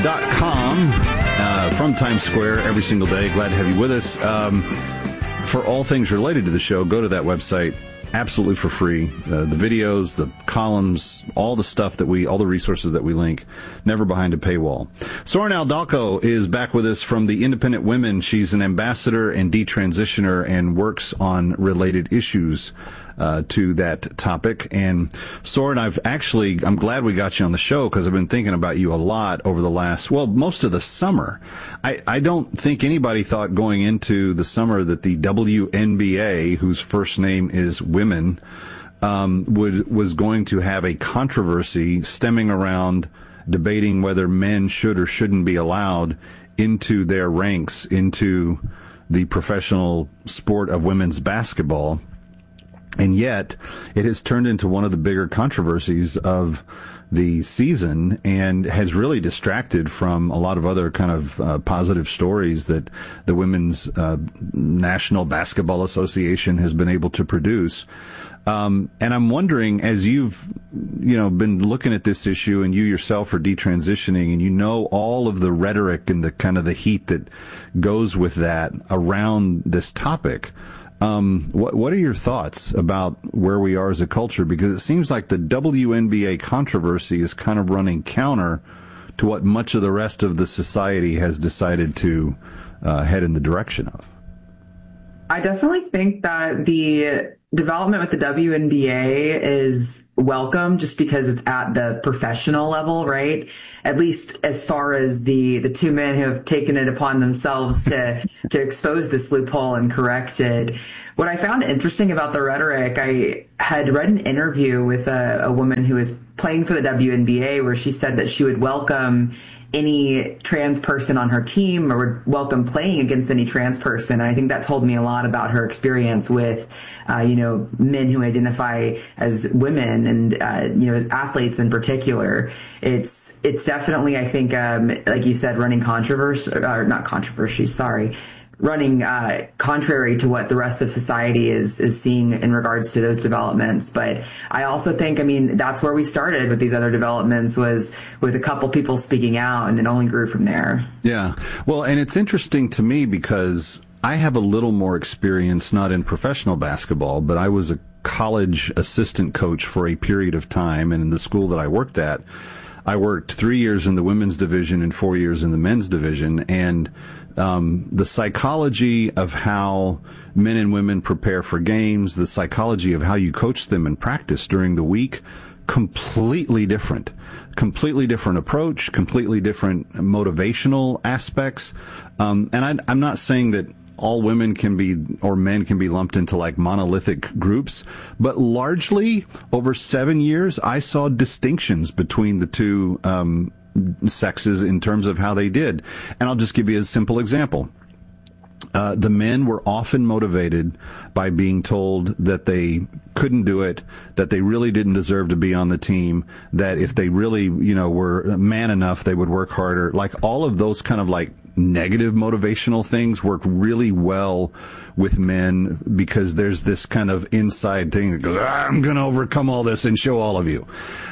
Com from Times Square every single day. Glad to have you with us. For all things related to the show, go to that website absolutely for free. The videos, the columns, all the stuff all the resources that we link, never behind a paywall. Soren Aldalco is back with us from the Independent Women. She's an ambassador and detransitioner and works on related issues to that topic. And Soren, I'm glad we got you on the show because I've been thinking about you a lot over the most of the summer. I don't think anybody thought going into the summer that the WNBA, whose first name is Women, was going to have a controversy stemming around debating whether men should or shouldn't be allowed into their ranks, into the professional sport of women's basketball. And yet, it has turned into one of the bigger controversies of the season and has really distracted from a lot of other kind of positive stories that the Women's National Basketball Association has been able to produce. And I'm wondering, as you've been looking at this issue and you yourself are detransitioning and you know all of the rhetoric and the kind of the heat that goes with that around this topic, what are your thoughts about where we are as a culture? Because it seems like the WNBA controversy is kind of running counter to what much of the rest of the society has decided to head in the direction of. I definitely think that the development with the WNBA is welcome just because it's at the professional level, right? At least as far as the two men who have taken it upon themselves to expose this loophole and correct it. What I found interesting about the rhetoric, I had read an interview with a woman who is playing for the WNBA where she said that she would welcome any trans person on her team or would welcome playing against any trans person. I think that told me a lot about her experience with, men who identify as women and, athletes in particular. It's definitely, I think, like you said, running contrary to what the rest of society is seeing in regards to those developments. But I also think, that's where we started with these other developments, was with a couple people speaking out, and it only grew from there. Yeah. Well, and it's interesting to me because I have a little more experience, not in professional basketball, but I was a college assistant coach for a period of time. And in the school that I worked at, I worked 3 years in the women's division and 4 years in the men's division. And the psychology of how men and women prepare for games, the psychology of how you coach them in practice during the week, completely different approach, completely different motivational aspects. And I'm not saying that all women can be, or men can be lumped into like monolithic groups, but largely over 7 years, I saw distinctions between the two sexes in terms of how they did. And I'll just give you a simple example. The men were often motivated by being told that they couldn't do it, that they really didn't deserve to be on the team, that if they really, were man enough, they would work harder. Like all of those kind of like negative motivational things work really well with men because there's this kind of inside thing that goes, I'm going to overcome all this and show all of you.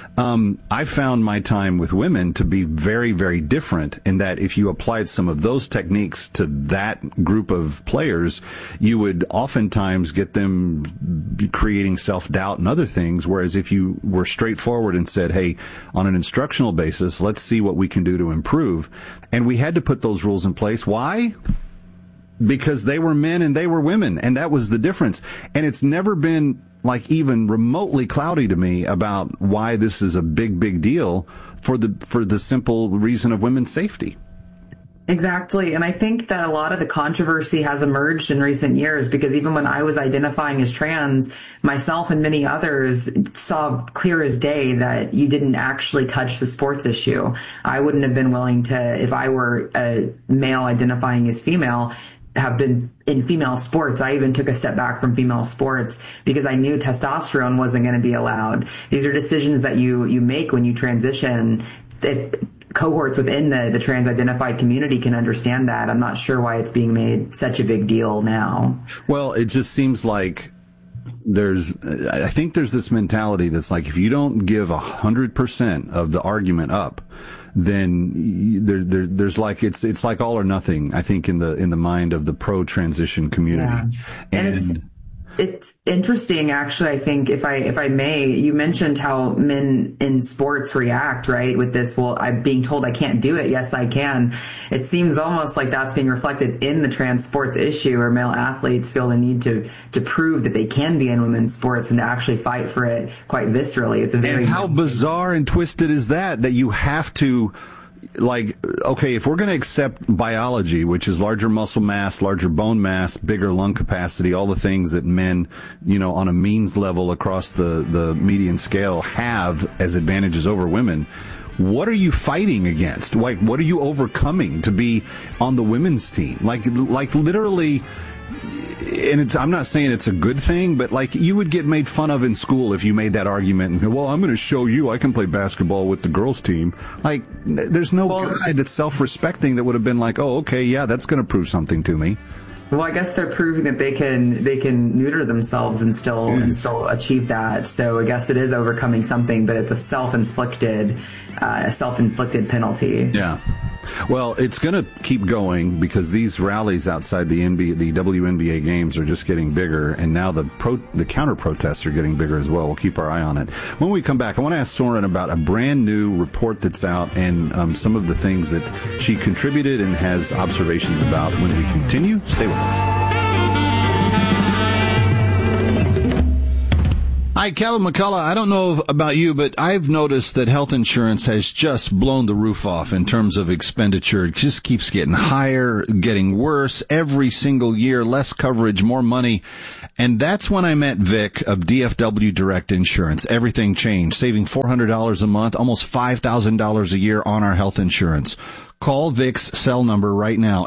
I found my time with women to be very, very different in that if you applied some of those techniques to that group of players, you would oftentimes get them creating self-doubt and other things. Whereas if you were straightforward and said, hey, on an instructional basis, let's see what we can do to improve. And we had to put those rules in place. Why? Because they were men and they were women, and that was the difference. And it's never been like even remotely cloudy to me about why this is a big, big deal for the simple reason of women's safety. Exactly. And I think that a lot of the controversy has emerged in recent years because even when I was identifying as trans, myself and many others saw clear as day that you didn't actually touch the sports issue. I wouldn't have been willing to, if I were a male identifying as female, have been in female sports. I even took a step back from female sports because I knew testosterone wasn't going to be allowed. These are decisions that you make when you transition. If cohorts within the trans-identified community can understand that, I'm not sure why it's being made such a big deal now. Well, it just seems like I think there's this mentality that's like, if you don't give 100% of the argument up, then there's like it's like all or nothing, I think, in the mind of the pro transition community. Yeah. And it's interesting, actually. I think if I may, you mentioned how men in sports react, right? With this, well, I'm being told I can't do it. Yes, I can. It seems almost like that's being reflected in the trans sports issue, where male athletes feel the need to prove that they can be in women's sports and to actually fight for it quite viscerally. It's a very how bizarre and twisted is that you have to. Like, okay, if we're going to accept biology, which is larger muscle mass, larger bone mass, bigger lung capacity, all the things that men, on a means level across the median scale have as advantages over women, what are you fighting against? Like, what are you overcoming to be on the women's team? Like literally, and I'm not saying it's a good thing, but like you would get made fun of in school if you made that argument and go, well, I'm going to show you I can play basketball with the girls team. Like, there's no guy that's self-respecting that would have been like, oh, okay, yeah, that's going to prove something to me. Well, I guess they're proving that they can neuter themselves and still achieve that. So I guess it is overcoming something, but it's a self-inflicted penalty. Yeah. Well, it's going to keep going because these rallies outside the WNBA games are just getting bigger, and now the counter protests are getting bigger as well. We'll keep our eye on it. When we come back, I want to ask Soren about a brand new report that's out and some of the things that she contributed and has observations about. When we continue, stay with us. Hi, Kevin McCullough. I don't know about you, but I've noticed that health insurance has just blown the roof off in terms of expenditure. It just keeps getting higher, getting worse every single year, less coverage, more money. And that's when I met Vic of DFW Direct Insurance. Everything changed, saving $400 a month, almost $5,000 a year on our health insurance. Call Vic's cell number right now,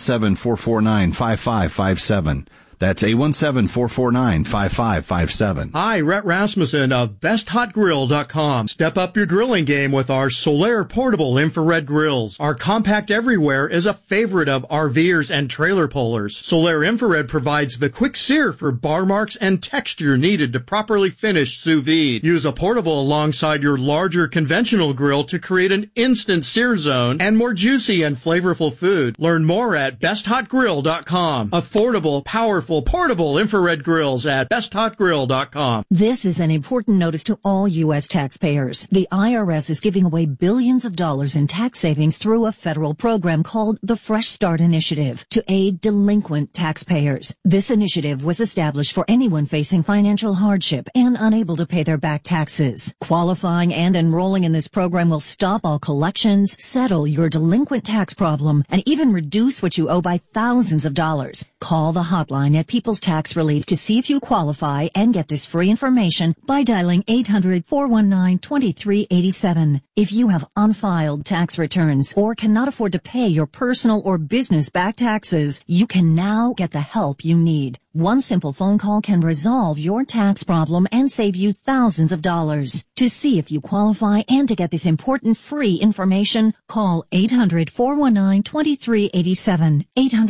817-449-5557. That's 817-449-5557. Hi, Rhett Rasmussen of BestHotGrill.com. Step up your grilling game with our Solaire portable infrared grills. Our compact everywhere is a favorite of RVers and trailer pullers. Solaire infrared provides the quick sear for bar marks and texture needed to properly finish sous vide. Use a portable alongside your larger conventional grill to create an instant sear zone and more juicy and flavorful food. Learn more at BestHotGrill.com. Affordable, powerful, portable infrared grills at BestHotGrill.com. This is an important notice to all U.S. taxpayers. The IRS is giving away billions of dollars in tax savings through a federal program called the Fresh Start Initiative to aid delinquent taxpayers. This initiative was established for anyone facing financial hardship and unable to pay their back taxes. Qualifying and enrolling in this program will stop all collections, settle your delinquent tax problem, and even reduce what you owe by thousands of dollars. Call the hotline at People's Tax Relief to see if you qualify and get this free information by dialing 800-419-2387. If you have unfiled tax returns or cannot afford to pay your personal or business back taxes, you can now get the help you need. One simple phone call can resolve your tax problem and save you thousands of dollars. To see if you qualify and to get this important free information, call 800-419-2387.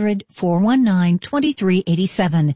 800-419-2387.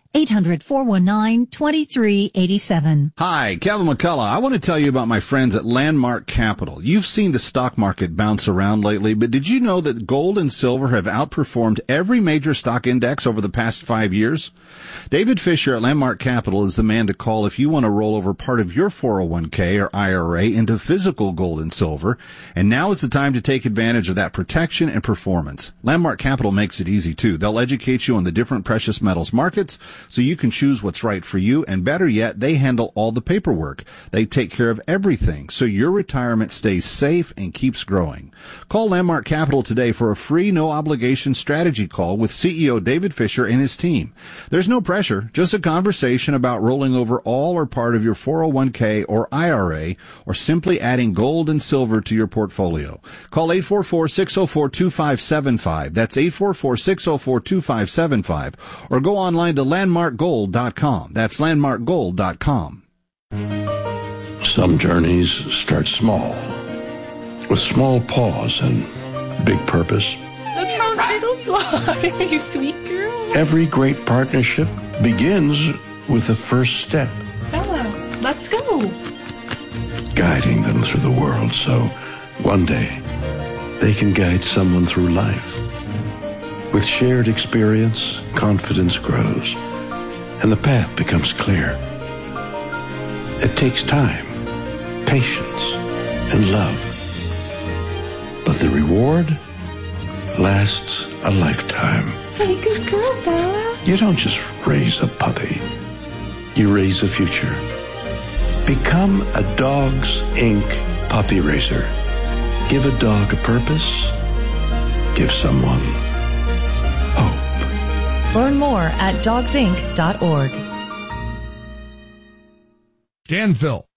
800-419-2387. Hi, Kevin McCullough. I want to tell you about my friends at Landmark Capital. You've seen the stock market bounce around lately, but did you know that gold and silver have outperformed every major stock index over the past 5 years? David Fisher at Landmark Capital is the man to call if you want to roll over part of your 401k or IRA into physical gold and silver, and now is the time to take advantage of that protection and performance. Landmark Capital makes it easy, too. They'll educate you on the different precious metals markets so you can choose what's right for you, and better yet, they handle all the paperwork. They take care of everything so your retirement stays safe and keeps growing. Call Landmark Capital today for a free, no-obligation strategy call with CEO David Fisher and his team. There's no pressure, just a conversation about rolling over all or part of your 401k or IRA, or simply adding gold and silver to your portfolio. Call 844-604-2575. That's 844-604-2575. Or go online to landmarkgold.com. That's landmarkgold.com. Some journeys start small, with small pause and big purpose. Look how little fly, you sweet girl. Every great partnership begins with the first step. Bella, let's go. Guiding them through the world so one day they can guide someone through life. With shared experience, confidence grows, and the path becomes clear. It takes time, patience, and love. But the reward lasts a lifetime. Hey, good girl, Bella. You don't just raise a puppy. You raise a future. Become a Dogs Inc. puppy raiser. Give a dog a purpose. Give someone hope. Learn more at dogsinc.org. Danville,